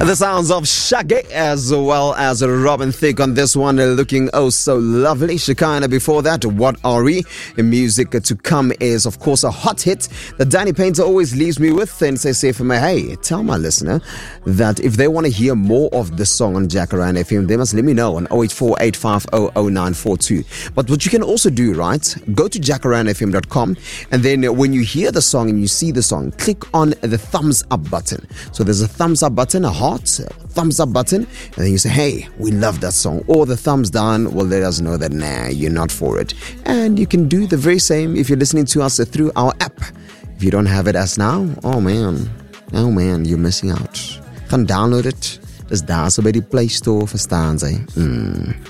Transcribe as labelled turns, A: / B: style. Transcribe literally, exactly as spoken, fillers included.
A: The sounds of Shaggy as well as Robin Thicke on this one, looking oh so lovely. Shekinah before that, What Are We? Music to come is of course a hot hit that Danny Painter always leaves me with and says, say for me, hey, tell my listener that if they want to hear more of this song on Jacaranda F M, they must let me know on oh eight four eight five oh oh nine four two. But what you can also do, right, go to jacaranda f m dot com, and then when you hear the song and you see the song, click on the thumbs up button. So there's a thumbs up button, a heart, a thumbs up button, and then you say, hey, we love that song. Or the thumbs down will let us know that, nah, you're not for it. And you can do the very same if you're listening to us through our app. If you don't have it as now, oh man, oh man, you're missing out. Gaan download it. Dis daar so by die Play Store, verstaan jy? Mm.